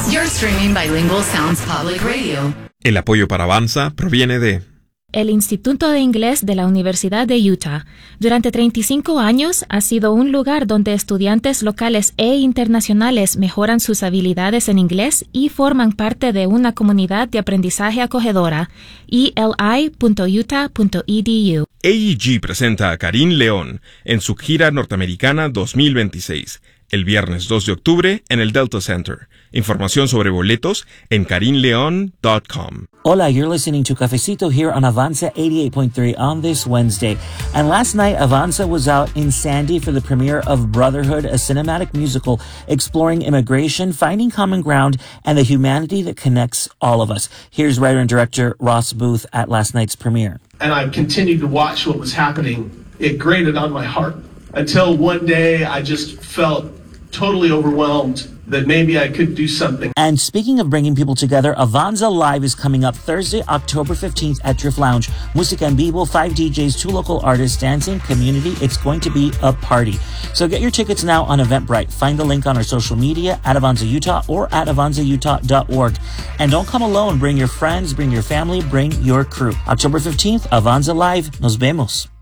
You're streaming Bilingual Sounds Public Radio. El apoyo para Avanza proviene de el Instituto de Inglés de la Universidad de Utah. Durante 35 años ha sido un lugar donde estudiantes locales e internacionales mejoran sus habilidades en inglés y forman parte de una comunidad de aprendizaje acogedora. eli.utah.edu. AEG presenta a Karin León en su gira norteamericana 2026, el viernes 2 de octubre en el Delta Center. Información sobre boletos en karinleon.com. Hola, you're listening to Cafecito here on Avanza 88.3 on this Wednesday. And last night, Avanza was out in Sandy for the premiere of Brotherhood, a cinematic musical exploring immigration, finding common ground, and the humanity that connects all of us. Here's writer and director Ross Booth at last night's premiere. And I continued to watch what was happening. It grated on my heart until one day I just felt totally overwhelmed that maybe I could do something. And speaking of bringing people together, Avanza Live is coming up Thursday, October 15th at Drift Lounge. Música en vivo, 5 DJs, 2 local artists, dancing, community. It's going to be a party. So get your tickets now on Eventbrite. Find the link on our social media at Avanza Utah or at avanzautah.org. And don't come alone. Bring your friends, bring your family, bring your crew. October 15th, Avanza Live. Nos vemos.